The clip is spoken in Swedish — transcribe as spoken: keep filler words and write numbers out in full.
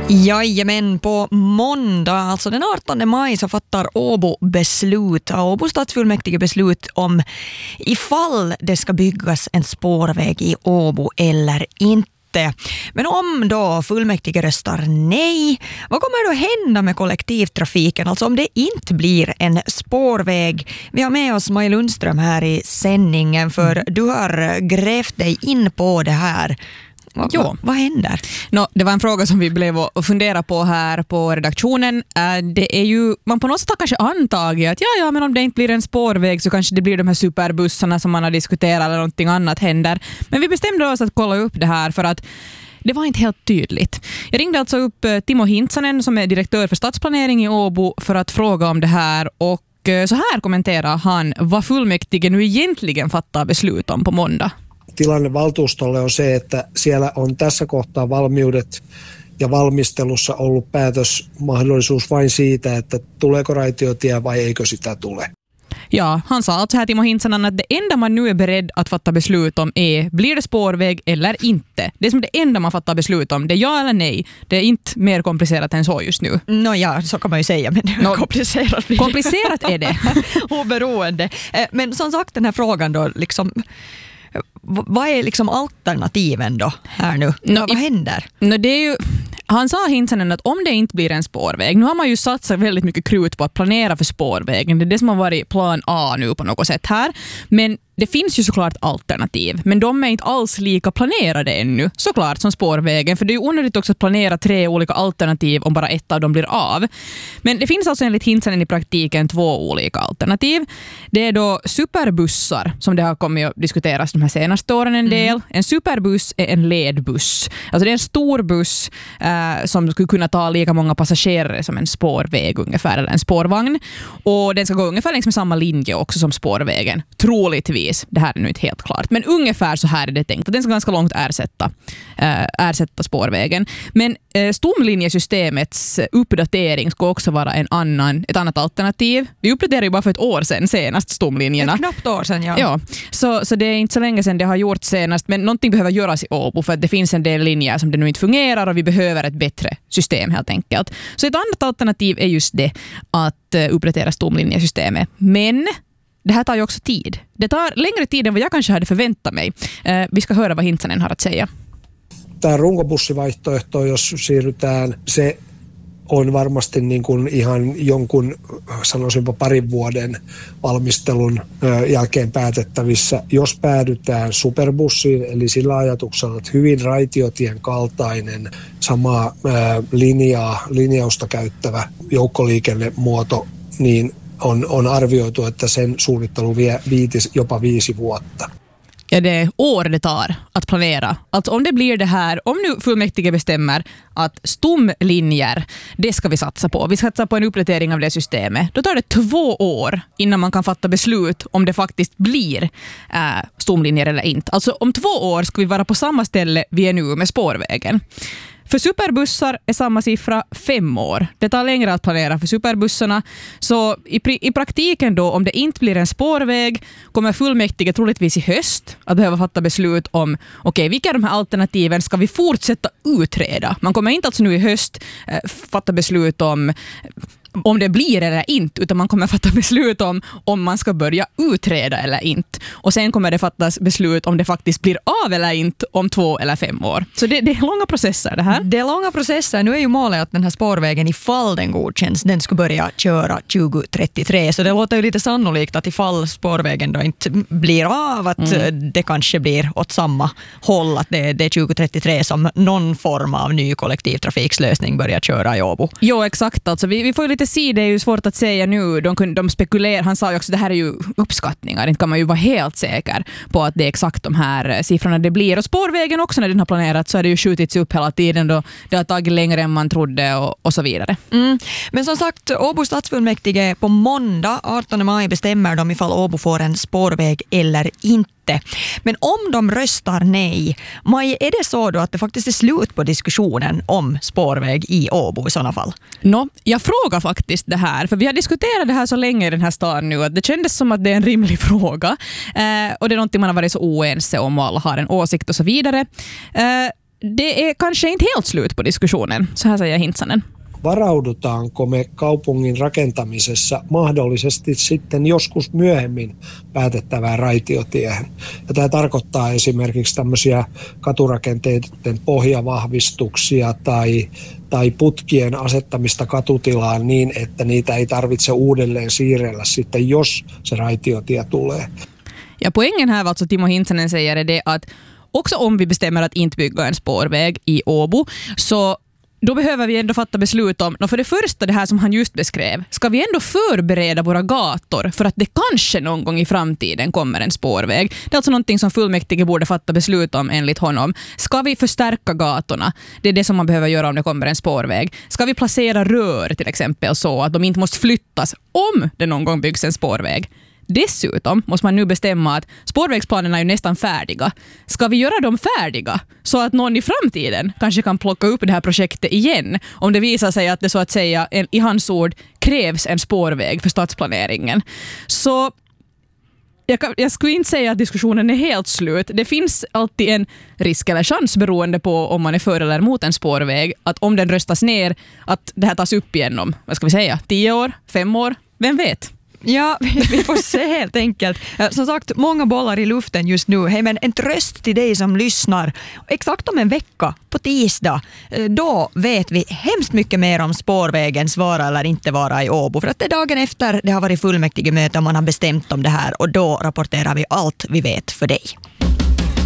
Jajamän, på måndag, alltså den artonde maj, så fattar Åbo beslut, Åbo stadsfullmäktige beslut om ifall det ska byggas en spårväg i Åbo eller inte. Men om då fullmäktige röstar nej, vad kommer då hända med kollektivtrafiken? Alltså om det inte blir en spårväg. Vi har med oss Maj Lundström här i sändningen, för du har grävt dig in på det här. Vad, Jo. vad, vad händer? No, det var en fråga som vi blev att fundera på här på redaktionen. Det är ju, man på något sätt har kanske antagit att ja, ja, men om det inte blir en spårväg så kanske det blir de här superbussarna som man har diskuterat eller någonting annat händer. Men vi bestämde oss att kolla upp det här för att det var inte helt tydligt. Jag ringde alltså upp Timo Hintsanen som är direktör för stadsplanering i Åbo för att fråga om det här, och så här kommenterar han vad fullmäktige nu egentligen fattar beslut om på måndag. Tilanne valtuustolle on se, että siellä on tässä kohtaa valmiudet ja valmistelussa ollut päätösmahdollisuus vain siitä, että tuleeko raitiotie vai eikö sitä tule. Ja, han sa alltså här Timo Hintsanen att det enda man nu är beredd att fatta beslut om är blir det spårväg eller inte. Det är som det enda man fattar beslut om. Det är ja eller nej. Det är inte mer komplicerat än så just nu. Nå ja, så kan man ju säga, men no, komplicerat. Komplicerat är det. Oberoende. Men som sagt, den här frågan då, liksom, vad är liksom alternativen då här nu? No, vad händer? No, det är ju, han sa Hintsanen att om det inte blir en spårväg, nu har man ju satsat väldigt mycket krut på att planera för spårvägen. Det är det som har varit plan A nu på något sätt här. Men det finns ju såklart alternativ, men de är inte alls lika planerade ännu, såklart som spårvägen, för det är ju onödigt också att planera tre olika alternativ om bara ett av dem blir av. Men det finns alltså enligt Hintsanen i praktiken två olika alternativ. Det är då superbussar, som det har kommit att diskuteras de här senaste åren en del. Mm. En superbuss är en ledbuss. Alltså det är en stor buss eh, som skulle kunna ta lika många passagerare som en spårväg ungefär, eller en spårvagn. Och den ska gå ungefär längs med samma linje också som spårvägen, troligtvis. Det här är nu inte helt klart. Men ungefär så här är det tänkt. Att den ska ganska långt ersätta, äh, ersätta spårvägen. Men äh, stomlinjesystemets uppdatering ska också vara en annan, ett annat alternativ. Vi uppdaterade ju bara för ett år sedan senast stomlinjerna. Ett knappt år sedan, ja. ja så, så det är inte så länge sedan det har gjorts senast. Men någonting behöver göras i Åbo för att det finns en del linjer som det nu inte fungerar och vi behöver ett bättre system helt enkelt. Så ett annat alternativ är just det att äh, uppdatera stomlinjesystemet. Men det här tar ju också tid. Det tar längre tid än vad jag kanske hade förväntat mig. Eh, vi ska höra vad Hintsanen har att säga. Tämä runkobussivaihtoehto, jos siirrytään, se on varmasti niin kuin ihan jonkun, sanoisinpa parin vuoden valmistelun jälkeen päätettävissä. Jos päädytään superbussiin, eli sillä ajatuksella, että hyvin raitiotien kaltainen, samaa linjaa, linjausta käyttävä joukkoliikennemuoto, niin On, on arvioitu, että sen suunnittelu vie viitis, jopa viisi vuotta. Ja det är år det tar att planera. Alltså om det blir det här, om nu fullmäktige bestämmer att stomlinjer, det ska vi satsa på. Vi satsar på en uppdatering av det systemet. Då tar det två år innan man kan fatta beslut om det faktiskt blir äh, stomlinjer eller inte. Alltså om två år ska vi vara på samma ställe vi är nu med spårvägen. För superbussar är samma siffra fem år. Det tar längre att planera för superbussarna. Så i, i praktiken då, om det inte blir en spårväg, kommer fullmäktige troligtvis i höst att behöva fatta beslut om okej, okay, vilka av de här alternativen ska vi fortsätta utreda? Man kommer inte alltså nu i höst eh, fatta beslut om om det blir eller inte, utan man kommer fatta beslut om om man ska börja utreda eller inte. Och sen kommer det fattas beslut om det faktiskt blir av eller inte om två eller fem år. Så det, det är långa processer det här. Det är långa processer. Nu är ju målet att den här spårvägen, ifall den godkänns, den ska börja köra tjugo trettiotre. Så det låter ju lite sannolikt att ifall spårvägen då inte blir av, att mm. det kanske blir åt samma håll, att det, det är tjugo trettiotre som någon form av ny kollektivtrafikslösning börjar köra i Åbo. Jo, exakt. Alltså, vi, vi får ju lite se, det är ju svårt att säga nu. De, kunde, de spekulerar, han sa ju också, det här är ju uppskattningar. Inte kan man ju vara helt säker på att det är exakt de här siffrorna det blir. Och spårvägen också, när den har planerat, så är det ju skjutits upp hela tiden då det har tagit längre än man trodde och, och så vidare. Mm. Men som sagt, Åbo stadsfullmäktige på måndag artonde maj bestämmer de ifall Åbo får en spårväg eller inte. Men om de röstar nej, Maj, är det så då att det faktiskt är slut på diskussionen om spårväg i Åbo i sådana fall? No, jag frågar faktiskt det här, för vi har diskuterat det här så länge i den här staden nu att det kändes som att det är en rimlig fråga. Eh, och det är någonting man har varit så oense om och alla har en åsikt och så vidare. Eh, det är kanske inte helt slut på diskussionen, så här säger Hintsanen. Varaudutaanko me kaupungin rakentamisessa mahdollisesti sitten joskus myöhemmin päätettävään raitiotiehen? Ja tämä tarkoittaa esimerkiksi tämmöisiä katurakenteiden pohjavahvistuksia tai, tai putkien asettamista katutilaan niin, että niitä ei tarvitse uudelleen siirrellä sitten, jos se raitiotie tulee. Ja poängen här, alltså Timo Hintsanen säger, är det att också om vi bestämmer att inte bygga en spårväg i Åbo, så då behöver vi ändå fatta beslut om, för det första det här som han just beskrev, ska vi ändå förbereda våra gator för att det kanske någon gång i framtiden kommer en spårväg. Det är alltså någonting som fullmäktige borde fatta beslut om enligt honom. Ska vi förstärka gatorna? Det är det som man behöver göra om det kommer en spårväg. Ska vi placera rör till exempel så att de inte måste flyttas om det någon gång byggs en spårväg? Dessutom måste man nu bestämma att spårvägsplanerna är ju nästan färdiga. Ska vi göra dem färdiga så att någon i framtiden kanske kan plocka upp det här projektet igen om det visar sig att det så att säga i hans ord krävs en spårväg för stadsplaneringen. Så jag, kan, jag skulle inte säga att diskussionen är helt slut. Det finns alltid en risk eller chans beroende på om man är för eller emot en spårväg, att om den röstas ner att det här tas upp igen om, vad ska vi säga, tio år, fem år, vem vet? Ja, vi får se helt enkelt. Som sagt, många bollar i luften just nu. Hej, men en tröst till dig som lyssnar. Exakt om en vecka, på tisdag, då vet vi hemskt mycket mer om spårvägens vara eller inte vara i Åbo. För att det är dagen efter det har varit fullmäktige möte och man har bestämt om det här, och då rapporterar vi allt vi vet för dig.